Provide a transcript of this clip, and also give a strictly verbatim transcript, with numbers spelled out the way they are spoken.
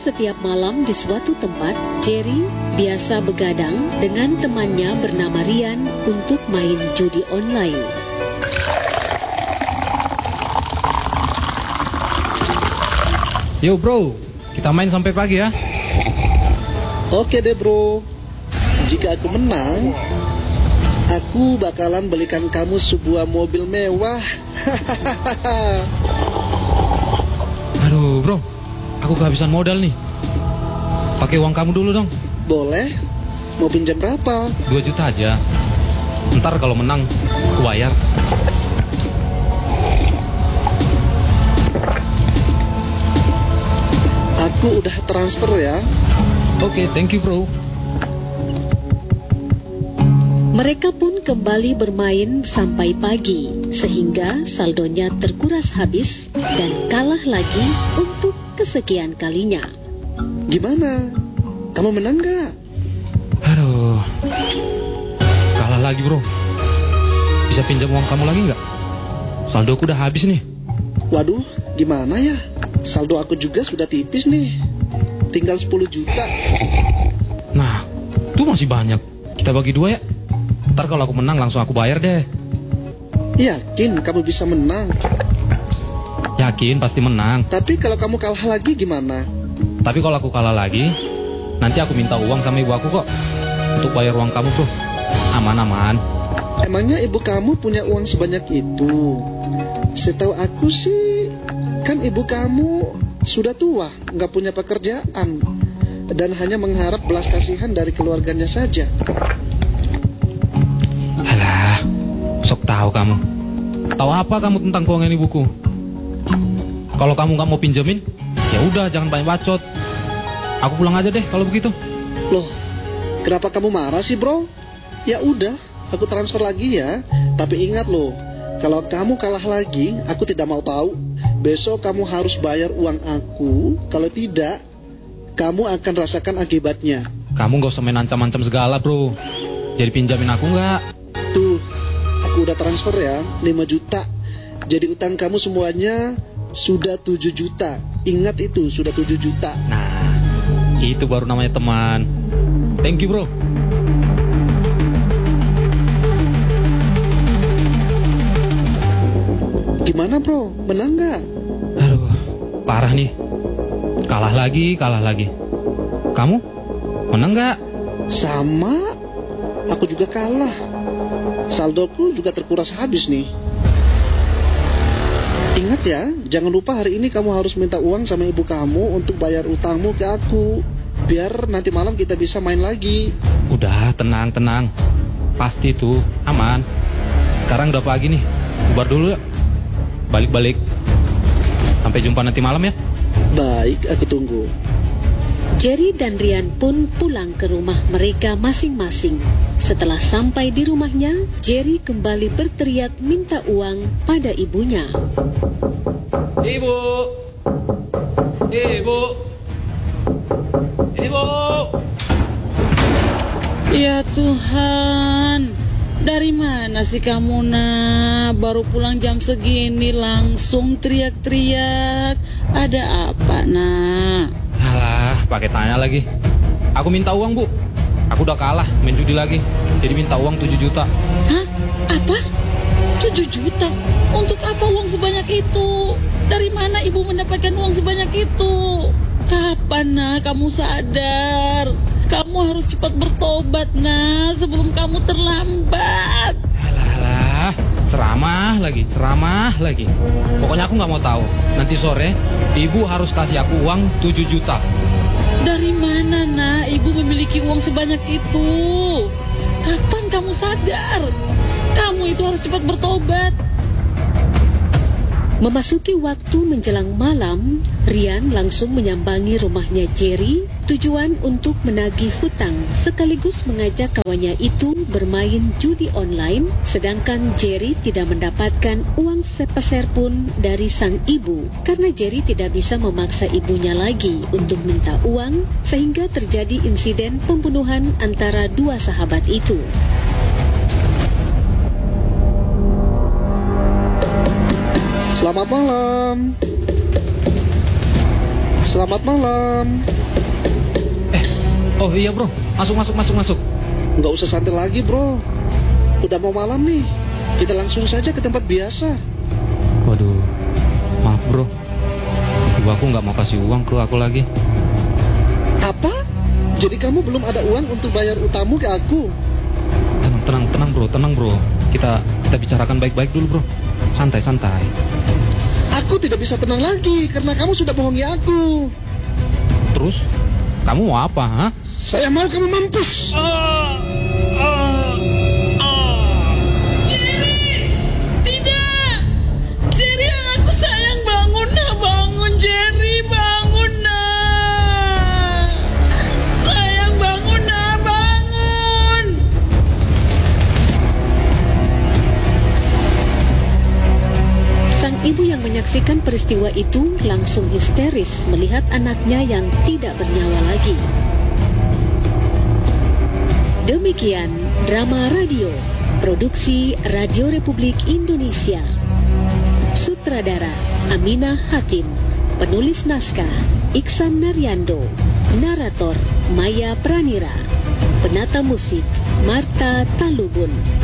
setiap malam di suatu tempat, Jerry biasa begadang dengan temannya bernama Rian untuk main judi online. Yo bro, kita main sampai pagi ya. Oke deh bro, jika aku menang, aku bakalan belikan kamu sebuah mobil mewah. Aduh bro, aku kehabisan modal nih. Pakai uang kamu dulu dong. Boleh, mau pinjam berapa? Dua juta aja. Ntar kalau menang, aku bayar. Aku udah transfer ya. Oke, thank you bro. Mereka pun kembali bermain sampai pagi, sehingga saldonya terkuras habis dan kalah lagi untuk kesekian kalinya. Gimana? Kamu menang gak? Aduh, kalah lagi bro. Bisa pinjam uang kamu lagi nggak? Saldoku udah habis nih. Waduh, gimana ya? Saldo aku juga sudah tipis nih. Tinggal sepuluh juta. Nah, itu masih banyak. Kita bagi dua ya. Ntar kalau aku menang langsung aku bayar deh. Yakin kamu bisa menang? Yakin pasti menang. Tapi kalau kamu kalah lagi gimana? Tapi kalau aku kalah lagi, nanti aku minta uang sama ibu aku kok untuk bayar uang kamu tuh. Aman-aman. Emangnya ibu kamu punya uang sebanyak itu? Setahu aku sih, kan ibu kamu sudah tua, nggak punya pekerjaan, dan hanya mengharap belas kasihan dari keluarganya saja. Alah, sok tahu kamu. Tahu apa kamu tentang keuangan ibuku? Kalau kamu nggak mau pinjemin, ya udah jangan banyak bacot. Aku pulang aja deh kalau begitu. Loh, kenapa kamu marah sih bro? Ya udah, aku transfer lagi ya. Tapi ingat loh, kalau kamu kalah lagi, aku tidak mau tahu. Besok kamu harus bayar uang aku. Kalau tidak, kamu akan rasakan akibatnya. Kamu gak usah main ancam-ancam segala bro. Jadi pinjamin aku nggak? Tuh, aku udah transfer ya, lima juta. Jadi utang kamu semuanya sudah tujuh juta. Ingat itu, sudah tujuh juta. Nah, itu baru namanya teman. Thank you bro. Gimana bro, menang gak? Aduh, parah nih. Kalah lagi, kalah lagi. Kamu menang gak? Sama, aku juga kalah. Saldoku juga terkuras habis nih. Ingat ya, jangan lupa hari ini kamu harus minta uang sama ibu kamu untuk bayar utangmu ke aku. Biar nanti malam kita bisa main lagi. Udah, tenang, tenang. Pasti tuh, aman. Sekarang udah pagi nih, bubar dulu ya. Balik-balik. Sampai jumpa nanti malam ya. Baik, aku tunggu. Jerry dan Rian pun pulang ke rumah mereka masing-masing. Setelah sampai di rumahnya, Jerry kembali berteriak minta uang pada ibunya. Ibu! Ibu! Ibu! Ya Tuhan, dari mana sih kamu nak? Baru pulang jam segini langsung teriak-teriak. Ada apa nak? Alah, pakai tanya lagi. Aku minta uang bu. Aku udah kalah main judi lagi. Jadi minta uang tujuh juta. Hah? Apa? tujuh juta? Untuk apa uang sebanyak itu? Dari mana ibu mendapatkan uang sebanyak itu? Kapan nak kamu sadar? Kamu harus cepat bertobat nak, sebelum kamu terlambat. Alah, alah. Ceramah lagi, ceramah lagi. Pokoknya aku gak mau tahu. Nanti sore, ibu harus kasih aku uang tujuh juta. Dari mana nak ibu memiliki uang sebanyak itu? Kapan kamu sadar? Kamu itu harus cepat bertobat. Memasuki waktu menjelang malam, Rian langsung menyambangi rumahnya Jerry, tujuan untuk menagih hutang sekaligus mengajak kawannya itu bermain judi online, sedangkan Jerry tidak mendapatkan uang sepeser pun dari sang ibu, karena Jerry tidak bisa memaksa ibunya lagi untuk minta uang, sehingga terjadi insiden pembunuhan antara dua sahabat itu. Selamat malam. Selamat malam. Eh, oh iya bro, masuk masuk masuk masuk. Nggak usah santai lagi bro. Udah mau malam nih. Kita langsung saja ke tempat biasa. Waduh, maaf bro. Ibu aku nggak mau kasih uang ke aku lagi. Apa? Jadi kamu belum ada uang untuk bayar utangmu ke aku? Tenang, tenang, tenang bro, tenang bro. Kita kita bicarakan baik-baik dulu bro. Santai, santai. Aku tidak bisa tenang lagi karena kamu sudah bohongi aku. Terus, kamu mau apa, ha? Saya mau kamu mampus. Ah, ah, ah. Jerry! Tidak! Jerry yang aku sayang, bangun nah, bangun Jerry, bangun nah. Sayang, bangun nah, bangun. Sang ibu yang menyaksikan peristiwa itu langsung histeris melihat anaknya yang tidak bernyawa lagi. Demikian drama radio, produksi Radio Republik Indonesia. Sutradara Aminah Hatim, penulis naskah Iksan Naryando, narator Maya Pranira, penata musik Marta Talubun.